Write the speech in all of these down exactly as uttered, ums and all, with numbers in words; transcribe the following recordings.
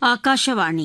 ಆಕಾಶವಾಣಿ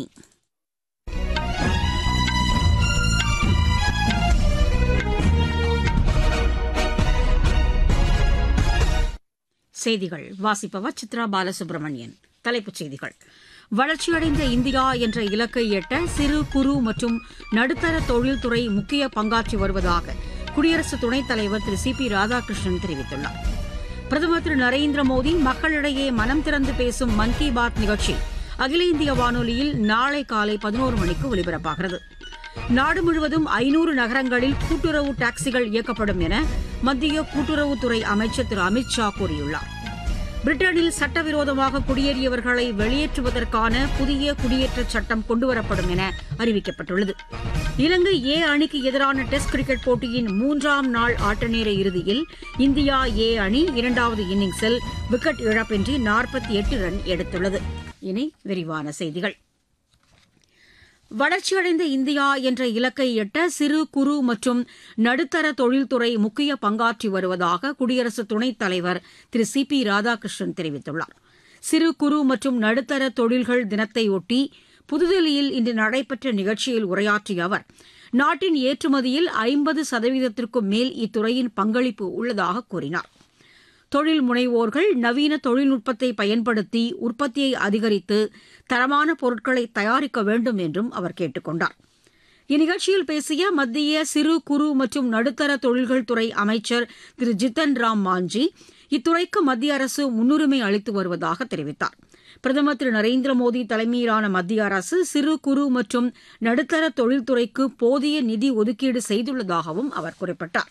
செய்திகள் வாசிப்பவர் சித்ரா பாலசுப்ரமணியன். தலைப்புச் செய்திகள். வளர்ச்சியடைந்த இந்தியா என்ற இலக்கை எட்ட சிறு குறு மற்றும் நடுத்தர தொழில்துறை முக்கிய பங்காற்றி வருவதாக குடியரசு துணைத் தலைவர் திரு சி பி ராதாகிருஷ்ணன் தெரிவித்துள்ளார். பிரதமர் திரு நரேந்திர மோடி மக்களிடையே மனம் திறந்து பேசும் மன் கி பாத் நிகழ்ச்சி அகில இந்திய வானொலியில் நாளை காலை பதினோரு மணிக்கு ஒலிபரப்பாகிறது. நாடு முழுவதும் ஐநூறு நகரங்களில் கூட்டுறவு டாக்ஸிகள் இயக்கப்படும் என மத்திய கூட்டுறவுத்துறை அமைச்சர் திரு அமித் ஷா கூறியுள்ளார். பிரிட்டனில் சட்டவிரோதமாக குடியேறியவர்களை வெளியேற்றுவதற்கான புதிய குடியேற்றச் சட்டம் கொண்டுவரப்படும் என அறிவிக்கப்பட்டுள்ளது. இலங்கை ஏ அணிக்கு எதிரான டெஸ்ட் கிரிக்கெட் போட்டியின் மூன்றாம் நாள் ஆட்டநேர இறுதியில் இந்தியா ஏ அணி இரண்டாவது இன்னிங்ஸில் விக்கெட் இழப்பின்றி நாற்பத்தி எட்டு ரன் எடுத்துள்ளது. இனி விரிவான செய்திகள். வளர்ச்சியடைந்த இந்தியா என்ற இலக்கை எட்ட சிறு குறு மற்றும் நடுத்தர தொழில்துறை முக்கிய பங்காற்றி வருவதாக குடியரசு துணைத் தலைவர் திரு சி பி ராதாகிருஷ்ணன் தெரிவித்துள்ளார். சிறு குறு மற்றும் நடுத்தர தொழில்கள் தினத்தையொட்டி புதுதில்லியில் இன்று நடைபெற்ற நிகழ்ச்சியில் உரையாற்றிய அவர், நாட்டின் ஏற்றுமதியில் ஐம்பது சதவீதத்திற்கும் மேல் இத்துறையின் பங்களிப்பு உள்ளதாக கூறினார். தொழில் முனைவோர்கள் நவீன தொழில்நுட்பத்தை பயன்படுத்தி உற்பத்தியை அதிகரித்து தரமான பொருட்களை தயாரிக்க வேண்டும் என்றும் அவர் கேட்டுக் கொண்டார். இந்நிகழ்ச்சியில் பேசிய மத்திய சிறு குறு மற்றும் நடுத்தர தொழில்கள் துறை அமைச்சர் திரு ஜித்தன் ராம் மாஞ்சி, இத்துறைக்கு மத்திய அரசு முன்னுரிமை அளித்து வருவதாக தெரிவித்தார். பிரதமர் திரு நரேந்திர மோடி தலைமையிலான மத்திய அரசு சிறு குறு மற்றும் நடுத்தர தொழில்துறைக்கு போதிய நிதி ஒதுக்கீடு செய்துள்ளதாகவும் அவர் குறிப்பிட்டார்.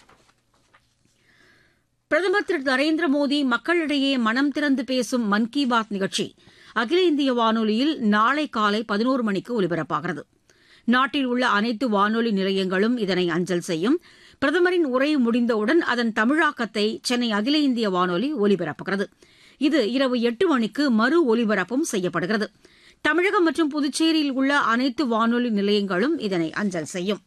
பிரதமர் திரு நரேந்திர மோடி மக்களிடையே மனம் திறந்து பேசும் மன் கி பாத் நிகழ்ச்சி அகில இந்திய வானொலியில் நாளை காலை பதினோரு மணிக்கு ஒலிபரப்பாகிறது. நாட்டில் உள்ள அனைத்து வானொலி நிலையங்களும் இதனை அஞ்சல் செய்யும். பிரதமரின் உரை முடிந்தவுடன் அதன் தமிழாக்கத்தை சென்னை அகில இந்திய வானொலி ஒலிபரப்புகிறது. இது இரவு எட்டு மணிக்கு மறு ஒலிபரப்பும் செய்யப்படுகிறது. தமிழகம் மற்றும் புதுச்சேரியில் உள்ள அனைத்து வானொலி நிலையங்களும் இதனை அஞ்சல் செய்யும்.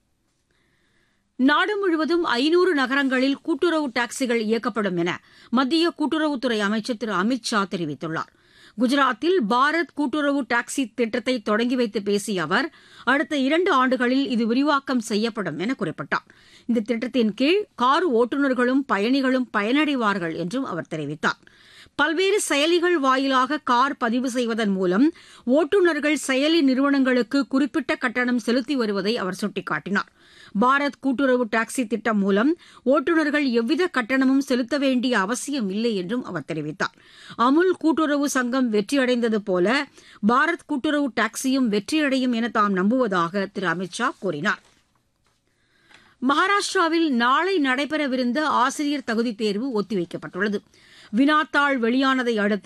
நாடு முழுவதும் ஐநூறு நகரங்களில் கூட்டுறவு டாக்ஸிகள் இயக்கப்படும் என மத்திய கூட்டுறவுத்துறை அமைச்சர் திரு அமித் ஷா தெரிவித்துள்ளார். குஜராத்தில் பாரத் கூட்டுறவு டாக்ஸி திட்டத்தை தொடங்கி வைத்து பேசிய அவர், அடுத்த இரண்டு ஆண்டுகளில் இது விரிவாக்கம் செய்யப்படும் என குறிப்பிட்டார். இந்த திட்டத்தின் கீழ் கார் ஓட்டுநர்களும் பயணிகளும் பயனடைவார்கள் என்றும் அவர் தெரிவித்தார். பல்வேறு செயலிகள் வாயிலாக கார் பதிவு செய்வதன் மூலம் ஓட்டுநர்கள் செயலி நிறுவனங்களுக்கு குறிப்பிட்ட கட்டணம் செலுத்தி வருவதை அவர் சுட்டிக்காட்டினார். பாரத் கூட்டுறவு டாக்ஸி திட்டம் மூலம் ஓட்டுநர்கள் எவ்வித கட்டணமும் செலுத்த வேண்டிய அவசியம் இல்லை என்றும் அவர் தெரிவித்தார். அமுல் கூட்டுறவு சங்கம் வெற்றியடைந்தது போல பாரத் கூட்டுறவு டாக்ஸியும் வெற்றியடையும் என தாம் நம்புவதாக திரு அமித் ஷா கூறினார். மகாராஷ்டிராவில் நாளை நடைபெறவிருந்த ஆசிரியர் தகுதித் தேர்வு ஒத்திவைக்கப்பட்டுள்ளது. வினாத்தாள் வெளியானதை அடுத்து